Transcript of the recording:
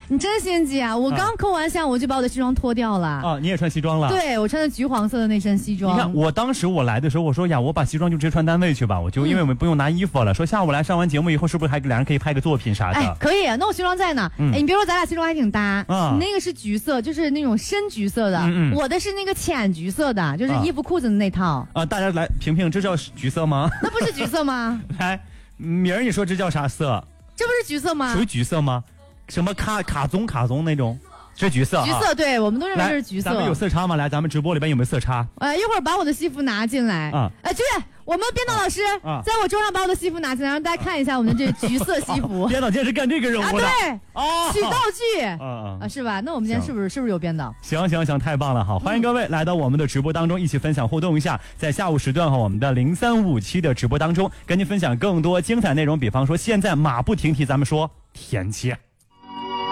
你真心机啊！我刚扣完箱，我就把我的西装脱掉了。 啊，你也穿西装了？ 对，我穿的橘黄色的那身西装。 你看，我当时我来的时候，我说呀，我把西装就直接穿单位去吧，我就因为我们不用拿衣服了。说下午来上完节目以后，是不是还两人可以拍个作品啥的？ 哎，可以，那我西装在呢。哎，你别说，咱俩西装还挺搭。你那个是橘色，就是那种深橘色的。我的是那个浅橘色的，就是衣服裤子的那套。 大家来评评，这叫橘色吗？ 那不是橘色吗？ 来，明儿你说这叫啥色？ 这不是橘色吗？ 属于橘色吗？什么卡棕那种？是橘色， 橘色，对，我们都认为这是橘色。 咱们有色差吗？来，咱们直播里边有没有色差？ 一会儿把我的西服拿进来。就是我们编导老师在我桌上把我的西服拿进来，让大家看一下我们的这橘色西服。 编导今天是干这个任务的。 对，取道具。是吧？那我们今天是不是有编导？ 行，太棒了！好，欢迎各位来到我们的直播当中，一起分享互动一下。在下午时段我们的0357的直播当中，跟您分享更多精彩内容。比方说，现在马不停蹄，咱们说天气。